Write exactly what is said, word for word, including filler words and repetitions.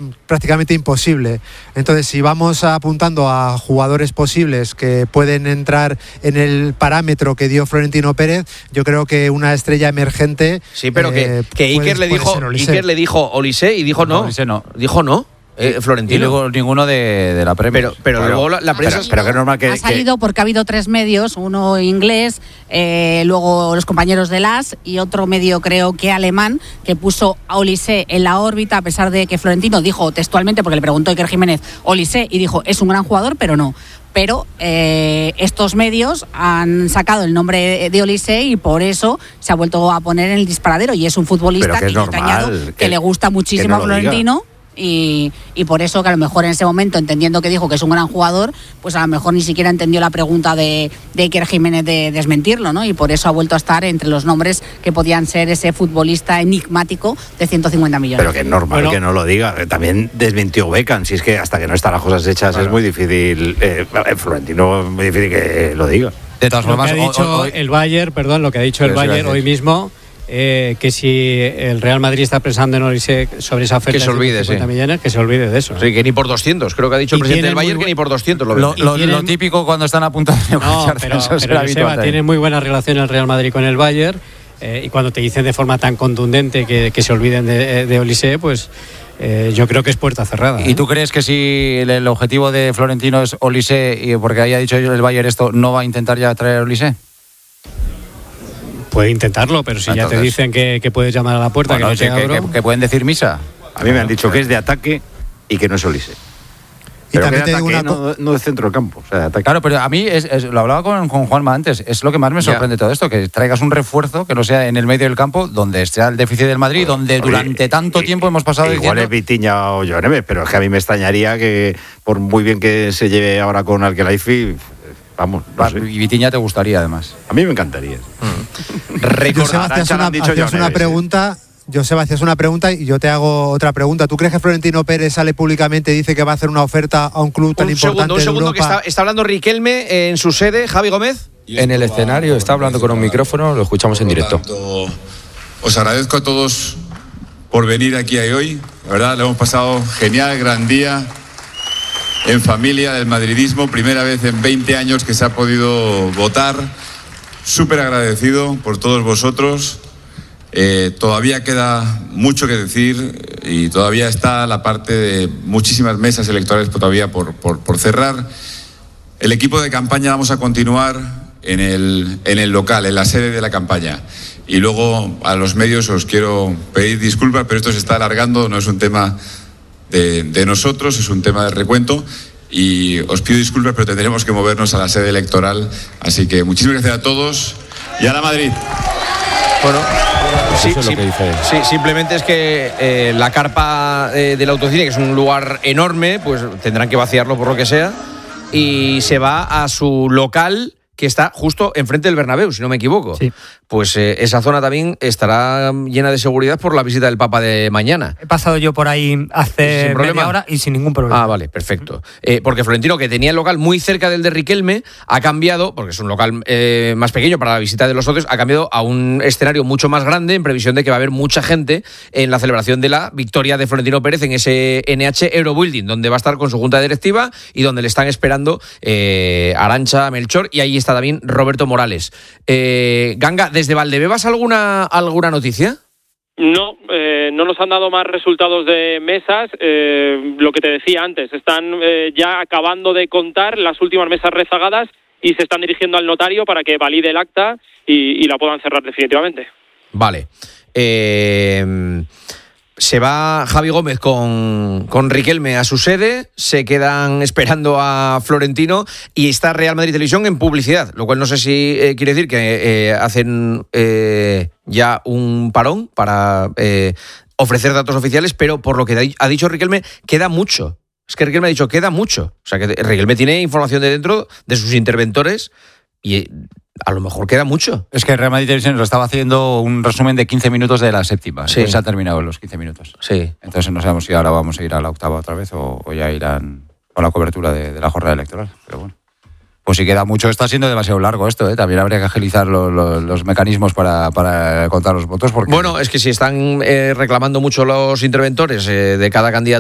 prácticamente imposible. Entonces, si vamos apuntando a jugadores posibles que pueden entrar en el parámetro que dio Florentino Pérez, yo creo que una estrella emergente. Sí, pero eh, que, que Iker, le dijo, Iker le dijo Olise y dijo no. no, Olise no. Dijo no. Eh, Florentino. Y luego ninguno de, de la Premier. Pero, pero bueno, luego la, la prensa. Pero, pero que es normal que. Ha salido que... porque ha habido tres medios: uno inglés, eh, luego los compañeros de L A S y otro medio, creo que alemán, que puso a Olise en la órbita, a pesar de que Florentino dijo textualmente, porque le preguntó Iker Jiménez, Olise, y dijo, es un gran jugador, pero no. Pero eh, estos medios han sacado el nombre de Olise y por eso se ha vuelto a poner en el disparadero. Y es un futbolista que, es que, normal, añado, que le gusta muchísimo no a Florentino. Y, y por eso que a lo mejor en ese momento, entendiendo que dijo que es un gran jugador, pues a lo mejor ni siquiera entendió la pregunta de, de Iker Jiménez de desmentirlo, ¿no? Y por eso ha vuelto a estar entre los nombres que podían ser ese futbolista enigmático de ciento cincuenta millones. Pero que es normal bueno, que no lo diga. También desmintió Beckham. Si es que hasta que no están las cosas hechas bueno. es muy difícil. Eh, Florentino es muy difícil que lo diga. De todas formas, lo que ha dicho hoy, el Bayern, perdón, lo que ha dicho el Bayern hoy mismo. Eh, que si el Real Madrid está pensando en Olise sobre esa oferta que se olvide, de cincuenta sí. millones, que se olvide de eso. Sí, ¿eh? Que ni por doscientos, creo que ha dicho el presidente del Bayern, que ni por doscientos lo Lo, lo, lo típico cuando están a punto de negociar. No, pero, pero Seba, tiene muy buena relación el Real Madrid con el Bayern, eh, y cuando te dicen de forma tan contundente que, que se olviden de, de Olise, pues eh, yo creo que es puerta cerrada. ¿Y ¿eh? tú crees que si el, el objetivo de Florentino es Olise, y porque haya dicho el Bayern esto, no va a intentar ya traer a Olise? Puede intentarlo, pero si Entonces, ya te dicen que, que puedes llamar a la puerta, bueno, que no te que, que, que pueden decir misa. A mí me han dicho que es de ataque y que no es Olise. Y pero también que de te ataque, digo una no, no de centro del campo. O sea, de ataque. Claro, pero a mí, es, es, lo hablaba con, con Juanma antes, es lo que más me sorprende ya. todo esto, que traigas un refuerzo que no sea en el medio del campo, donde sea el déficit del Madrid, donde Oye, durante tanto y, tiempo hemos pasado igual diciendo... es Vitinha o Joan Neves, pero es que a mí me extrañaría que, por muy bien que se lleve ahora con Al-Khelaifi, vamos, no sé. Y Vitinha te gustaría, además. A mí me encantaría. Mm. Recordar, hacías una, hacías una pregunta... Joseba, hacías una pregunta y yo te hago otra pregunta. ¿Tú crees que Florentino Pérez sale públicamente y dice que va a hacer una oferta a un club tan un importante segundo, un de segundo, Europa? que está, está hablando Riquelme en su sede, Javi Gómez. En el escenario, está hablando con un micrófono, lo escuchamos en directo. Tanto, os agradezco a todos por venir aquí hoy. La verdad, le hemos pasado genial, gran día, en familia del madridismo. Primera vez en veinte años que se ha podido votar. Súper agradecido por todos vosotros. Eh, todavía queda mucho que decir y todavía está la parte de muchísimas mesas electorales todavía por, por, por cerrar. El equipo de campaña vamos a continuar en el, en el local, en la sede de la campaña. Y luego a los medios os quiero pedir disculpas, pero esto se está alargando, no es un tema de, de nosotros, es un tema de recuento. Y os pido disculpas, pero tendremos que movernos a la sede electoral. Así que muchísimas gracias a todos y a la Madrid. Bueno, sí, eso es sí, lo que dice. sí, simplemente es que eh, la carpa eh, del Autocine, que es un lugar enorme, pues tendrán que vaciarlo por lo que sea, y se va a su local, que está justo enfrente del Bernabéu, si no me equivoco. Sí. Pues eh, esa zona también estará llena de seguridad por la visita del Papa de mañana. He pasado yo por ahí hace media hora y sin ningún problema. Ah, vale, perfecto. Eh, porque Florentino, que tenía el local muy cerca del de Riquelme, ha cambiado, porque es un local eh, más pequeño para la visita de los socios, ha cambiado a un escenario mucho más grande en previsión de que va a haber mucha gente en la celebración de la victoria de Florentino Pérez en ese N H Eurobuilding, donde va a estar con su junta directiva y donde le están esperando eh, Arantxa, Melchor, y ahí está también Roberto Morales. Eh, Ganga, ¿desde Valdebebas alguna, alguna noticia? No, eh, no nos han dado más resultados de mesas. Eh, lo que te decía antes, están eh, ya acabando de contar las últimas mesas rezagadas y se están dirigiendo al notario para que valide el acta y, y la puedan cerrar definitivamente. Vale. Eh... Se va Javi Gómez con, con Riquelme a su sede, se quedan esperando a Florentino y está Real Madrid Televisión en publicidad, lo cual no sé si eh, quiere decir que eh, hacen eh, ya un parón para eh, ofrecer datos oficiales, pero por lo que ha dicho Riquelme, queda mucho. Es que Riquelme ha dicho, queda mucho. O sea, que Riquelme tiene información de dentro de sus interventores y a lo mejor queda mucho. Es que Real Madrid Televisión lo estaba haciendo un resumen de quince minutos de la séptima. Sí. Se ha terminado los quince minutos. Sí. Entonces no sabemos si ahora vamos a ir a la octava otra vez o, o ya irán con la cobertura de, de la jornada electoral. Pero bueno. Pues si queda mucho, está siendo demasiado largo esto, ¿eh? También habría que agilizar lo, lo, los mecanismos para, para contar los votos. Porque... Bueno, es que si están eh, reclamando mucho los interventores eh, de cada candidato